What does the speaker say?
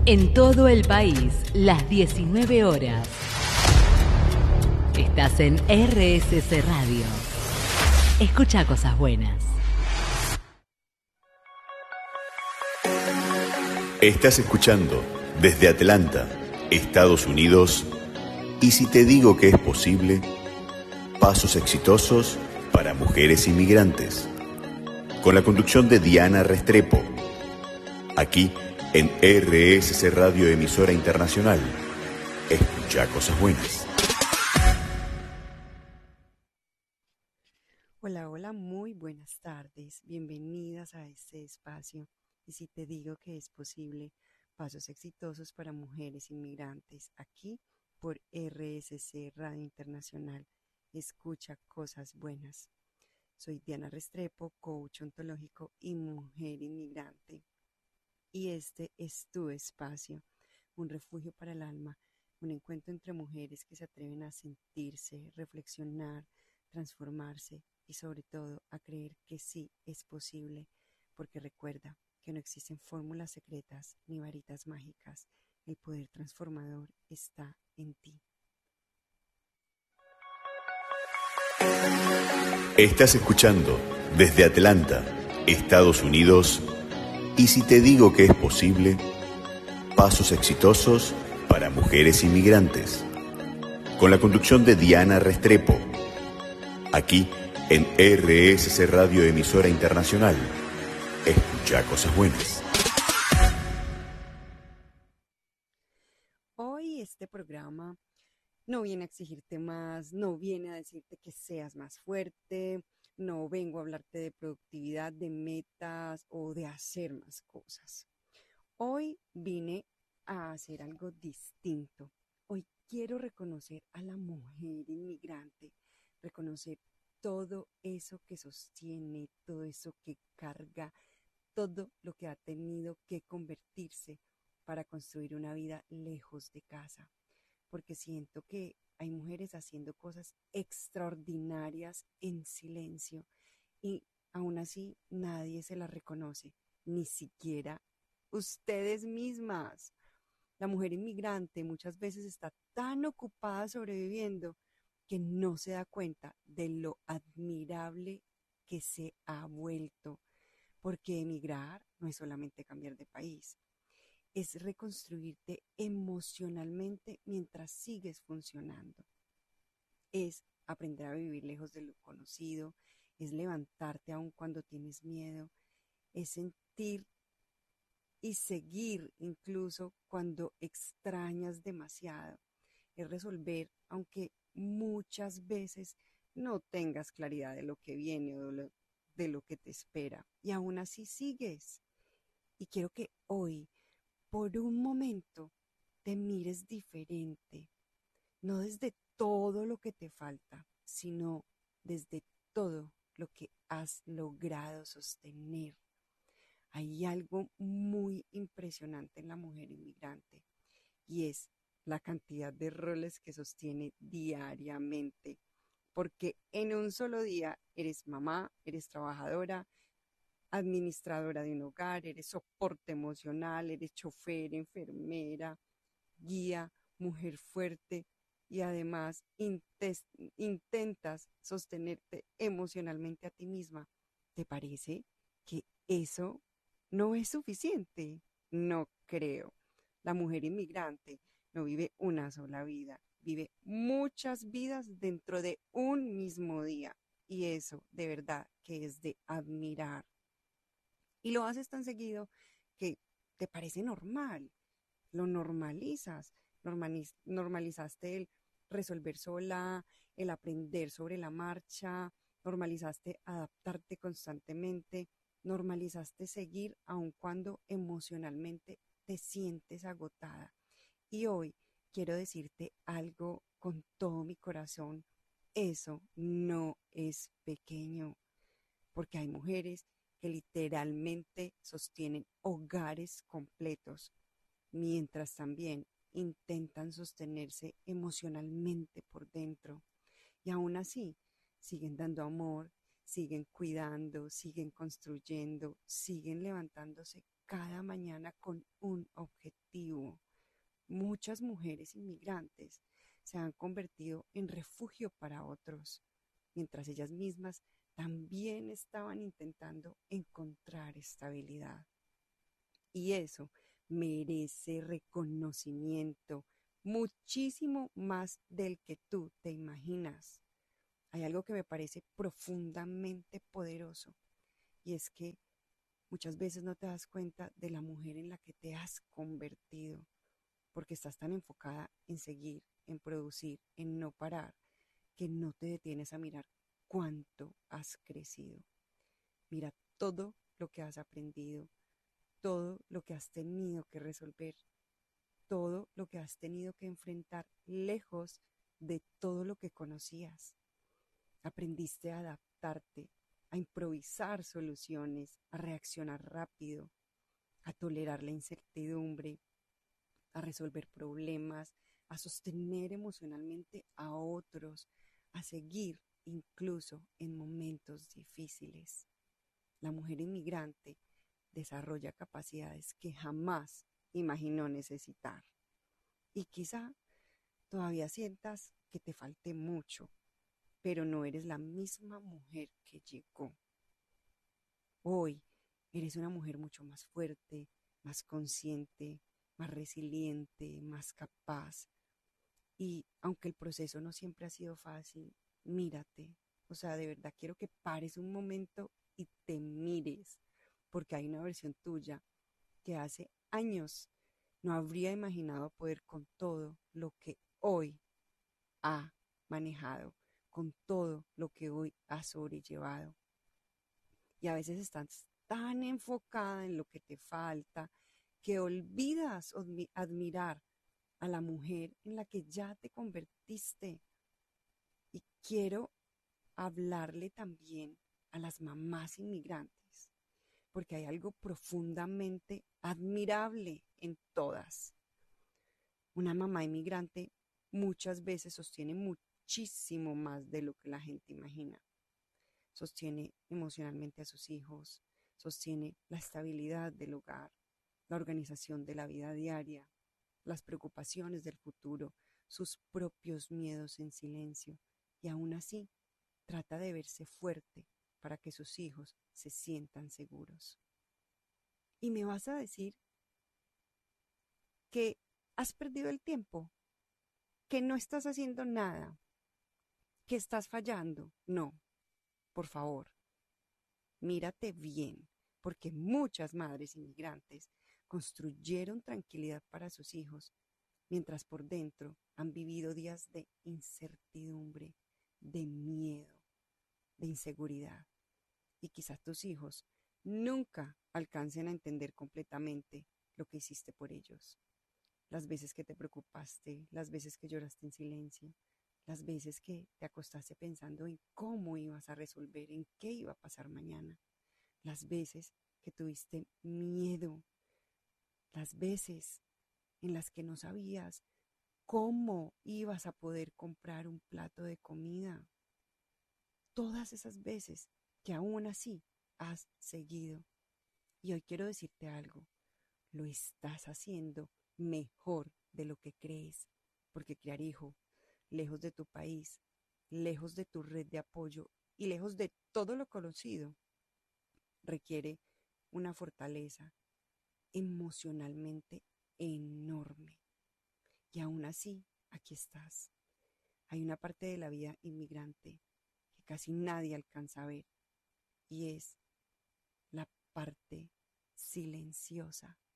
En todo el país, las 19 horas. Estás en RSC Radio. Escucha cosas buenas. Estás escuchando desde Atlanta, Estados Unidos. Y si te digo que es posible, pasos exitosos para mujeres inmigrantes. Con la conducción de Diana Restrepo. Aquí en RSC Radio, emisora internacional. Escucha cosas buenas. Hola, hola, muy buenas tardes. Bienvenidas a este espacio. Y si te digo que es posible, pasos exitosos para mujeres inmigrantes, aquí por RSC Radio Internacional. Escucha cosas buenas. Soy Diana Restrepo, coach ontológico y mujer inmigrante. Y este es tu espacio, un refugio para el alma, un encuentro entre mujeres que se atreven a sentirse, reflexionar, transformarse y sobre todo a creer que sí es posible, porque recuerda que no existen fórmulas secretas ni varitas mágicas. El poder transformador está en ti. Estás escuchando desde Atlanta, Estados Unidos. Y si te digo que es posible, pasos exitosos para mujeres inmigrantes. Con la conducción de Diana Restrepo. Aquí en RSC Radio, emisora internacional. Escucha cosas buenas. Hoy este programa no viene a exigirte más, no viene a decirte que seas más fuerte, no vengo a hablarte de productividad, de metas o de hacer más cosas. Hoy vine a hacer algo distinto. Hoy quiero reconocer a la mujer inmigrante, reconocer todo eso que sostiene, todo eso que carga, todo lo que ha tenido que convertirse para construir una vida lejos de casa. Porque siento que hay mujeres haciendo cosas extraordinarias en silencio y aún así nadie se las reconoce, ni siquiera ustedes mismas. La mujer inmigrante muchas veces está tan ocupada sobreviviendo que no se da cuenta de lo admirable que se ha vuelto, porque emigrar no es solamente cambiar de país. Es reconstruirte emocionalmente mientras sigues funcionando. Es aprender a vivir lejos de lo conocido, es levantarte aun cuando tienes miedo, es sentir y seguir incluso cuando extrañas demasiado, es resolver aunque muchas veces no tengas claridad de lo que viene o de lo que te espera y aún así sigues. Y quiero que hoy por un momento te mires diferente, no desde todo lo que te falta, sino desde todo lo que has logrado sostener. Hay algo muy impresionante en la mujer inmigrante y es la cantidad de roles que sostiene diariamente, porque en un solo día eres mamá, eres trabajadora, administradora de un hogar, eres soporte emocional, eres chofer, enfermera, guía, mujer fuerte y además intentas sostenerte emocionalmente a ti misma. ¿Te parece que eso no es suficiente? No creo. La mujer inmigrante no vive una sola vida, vive muchas vidas dentro de un mismo día y eso de verdad que es de admirar. Y lo haces tan seguido que te parece normal, lo normalizas, normalizaste el resolver sola, el aprender sobre la marcha, normalizaste adaptarte constantemente, normalizaste seguir aun cuando emocionalmente te sientes agotada. Y hoy quiero decirte algo con todo mi corazón, eso no es pequeño, porque hay mujeres que literalmente sostienen hogares completos, mientras también intentan sostenerse emocionalmente por dentro. Y aún así, siguen dando amor, siguen cuidando, siguen construyendo, siguen levantándose cada mañana con un objetivo. Muchas mujeres inmigrantes se han convertido en refugio para otros, mientras ellas mismas también estaban intentando encontrar estabilidad. Y eso merece reconocimiento, muchísimo más del que tú te imaginas. Hay algo que me parece profundamente poderoso, y es que muchas veces no te das cuenta de la mujer en la que te has convertido, porque estás tan enfocada en seguir, en producir, en no parar, que no te detienes a mirar cuánto has crecido. Mira todo lo que has aprendido, todo lo que has tenido que resolver, todo lo que has tenido que enfrentar lejos de todo lo que conocías. Aprendiste a adaptarte, a improvisar soluciones, a reaccionar rápido, a tolerar la incertidumbre, a resolver problemas, a sostener emocionalmente a otros, a seguir incluso en momentos difíciles. La mujer inmigrante desarrolla capacidades que jamás imaginó necesitar. Y quizá todavía sientas que te falte mucho, pero no eres la misma mujer que llegó. Hoy eres una mujer mucho más fuerte, más consciente, más resiliente, más capaz. Y aunque el proceso no siempre ha sido fácil, mírate. O sea, de verdad quiero que pares un momento y te mires, porque hay una versión tuya que hace años no habría imaginado poder con todo lo que hoy ha manejado, con todo lo que hoy ha sobrellevado. Y a veces estás tan enfocada en lo que te falta que olvidas admirar a la mujer en la que ya te convertiste. Y quiero hablarle también a las mamás inmigrantes, porque hay algo profundamente admirable en todas. Una mamá inmigrante muchas veces sostiene muchísimo más de lo que la gente imagina. Sostiene emocionalmente a sus hijos, sostiene la estabilidad del hogar, la organización de la vida diaria, las preocupaciones del futuro, sus propios miedos en silencio, y aún así trata de verse fuerte para que sus hijos se sientan seguros. Y me vas a decir que has perdido el tiempo, que no estás haciendo nada, que estás fallando. No, por favor, mírate bien, porque muchas madres inmigrantes construyeron tranquilidad para sus hijos, mientras por dentro han vivido días de incertidumbre, de miedo, de inseguridad. Y quizás tus hijos nunca alcancen a entender completamente lo que hiciste por ellos. Las veces que te preocupaste, las veces que lloraste en silencio, las veces que te acostaste pensando en cómo ibas a resolver, en qué iba a pasar mañana, las veces que tuviste miedo, las veces en las que no sabías cómo ibas a poder comprar un plato de comida. Todas esas veces que aún así has seguido. Y hoy quiero decirte algo, lo estás haciendo mejor de lo que crees, porque criar hijo, lejos de tu país, lejos de tu red de apoyo y lejos de todo lo conocido, requiere una fortaleza emocionalmente enorme. Y aún así, aquí estás. Hay una parte de la vida inmigrante que casi nadie alcanza a ver, y es la parte silenciosa